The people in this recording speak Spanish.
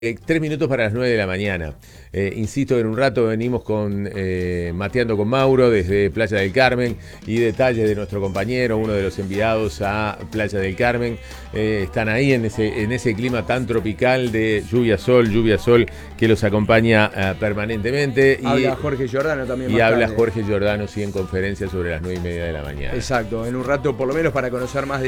3 minutos para las 9 de la mañana. Insisto, en un rato venimos con Mateando con Mauro desde Playa del Carmen y detalles de nuestro compañero, uno de los enviados a Playa del Carmen. Están ahí en ese clima tan tropical de lluvia sol, que los acompaña permanentemente. Habla Jorge Giordano también. Y habla Jorge Giordano, sí, en conferencia sobre las 9:30 de la mañana. Exacto, en un rato por lo menos para conocer más de